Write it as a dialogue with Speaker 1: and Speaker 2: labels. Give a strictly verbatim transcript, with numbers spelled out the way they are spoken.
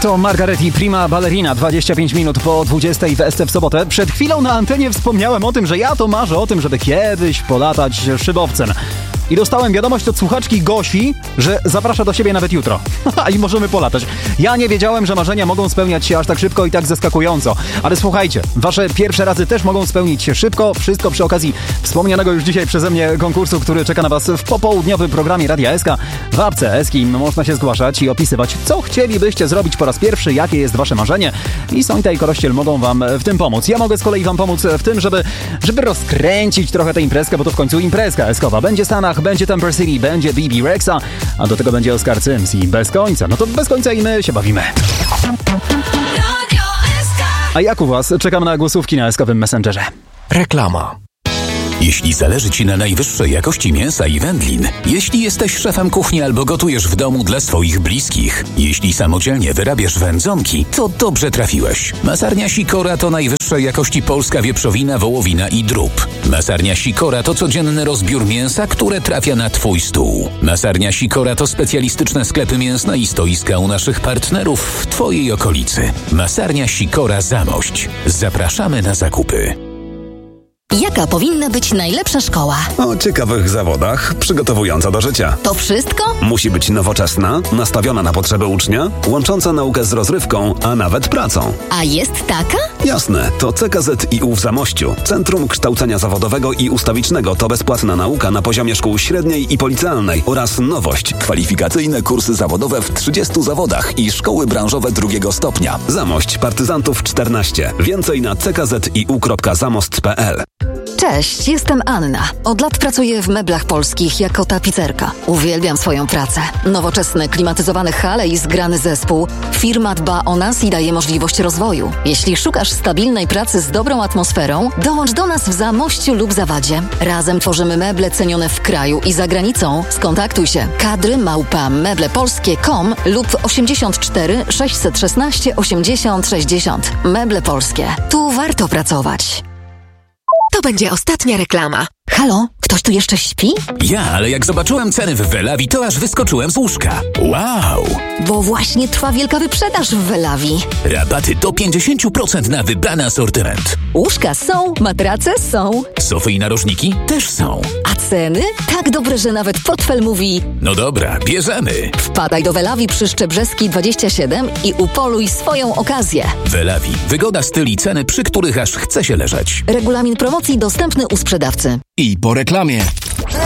Speaker 1: To Margaretti, Prima Ballerina, dwadzieścia pięć minut po dwudziestej w S C w sobotę. Przed chwilą na antenie wspomniałem o tym, że ja to marzę o tym, żeby kiedyś polatać szybowcem. I dostałem wiadomość od słuchaczki Gosi, że zaprasza do siebie nawet jutro. I możemy polatać. Ja nie wiedziałem, że marzenia mogą spełniać się aż tak szybko i tak zaskakująco. Ale słuchajcie, wasze pierwsze razy też mogą spełnić się szybko. Wszystko przy okazji wspomnianego już dzisiaj przeze mnie konkursu, który czeka na was w popołudniowym programie Radia S K. W apce Eskim można się zgłaszać i opisywać, co chcielibyście zrobić po raz pierwszy, jakie jest wasze marzenie. I Sońta i Korościel mogą wam w tym pomóc. Ja mogę z kolei wam pomóc w tym, żeby, żeby rozkręcić trochę tę imprezkę, bo to w końcu imprezka eskowa. Będzie Stanach, będzie Temper City, będzie B B Rexa, a do tego będzie Oscar Sims i bez końca. No to bez końca i my się bawimy. A jak u was? Czekam na głosówki na eskowym Messengerze.
Speaker 2: Reklama. Jeśli zależy Ci na najwyższej jakości mięsa i wędlin, jeśli jesteś szefem kuchni albo gotujesz w domu dla swoich bliskich, jeśli samodzielnie wyrabiasz wędzonki, to dobrze trafiłeś. Masarnia Sikora to najwyższej jakości polska wieprzowina, wołowina i drób. Masarnia Sikora to codzienny rozbiór mięsa, które trafia na Twój stół. Masarnia Sikora to specjalistyczne sklepy mięsne i stoiska u naszych partnerów w Twojej okolicy. Masarnia Sikora Zamość. Zapraszamy na zakupy.
Speaker 3: Jaka powinna być najlepsza szkoła?
Speaker 4: O ciekawych zawodach, przygotowująca do życia.
Speaker 3: To wszystko?
Speaker 4: Musi być nowoczesna, nastawiona na potrzeby ucznia, łącząca naukę z rozrywką, a nawet pracą.
Speaker 3: A jest taka?
Speaker 4: Jasne, to C K Z I U w Zamościu. Centrum Kształcenia Zawodowego i Ustawicznego to bezpłatna nauka na poziomie szkół średniej i policealnej oraz nowość.
Speaker 5: Kwalifikacyjne kursy zawodowe w trzydziestu zawodach i szkoły branżowe drugiego stopnia.
Speaker 4: Zamość, Partyzantów czternaście. Więcej na c k z i u kropka zamost kropka p l.
Speaker 3: Cześć, jestem Anna. Od lat pracuję w meblach polskich jako tapicerka. Uwielbiam swoją pracę. Nowoczesne, klimatyzowane hale i zgrany zespół. Firma dba o nas i daje możliwość rozwoju. Jeśli szukasz stabilnej pracy z dobrą atmosferą, dołącz do nas w Zamościu lub Zawadzie. Razem tworzymy meble cenione w kraju i za granicą. Skontaktuj się. Kadry małpa meblepolskie kropka com lub osiemdziesiąt cztery sześćset szesnaście osiemdziesiąt sześćdziesiąt. Meble polskie. Tu warto pracować.
Speaker 6: To będzie ostatnia reklama.
Speaker 3: Halo? Ktoś tu jeszcze śpi?
Speaker 2: Ja, ale jak zobaczyłem ceny w Welawi, to aż wyskoczyłem z łóżka. Wow!
Speaker 3: Bo właśnie trwa wielka wyprzedaż w Welawi.
Speaker 2: Rabaty do pięćdziesiąt procent na wybrany asortyment.
Speaker 3: Łóżka są, matrace są.
Speaker 2: Sofy i narożniki też są.
Speaker 3: A ceny? Tak dobre, że nawet portfel mówi...
Speaker 2: No dobra, bierzemy.
Speaker 3: Wpadaj do Welawi przy Szczebrzeskiej dwadzieścia siedem i upoluj swoją okazję.
Speaker 2: Welawi. Wygoda, styl i ceny, przy których aż chce się leżeć.
Speaker 3: Regulamin promocji dostępny u sprzedawcy.
Speaker 7: I po reklamie.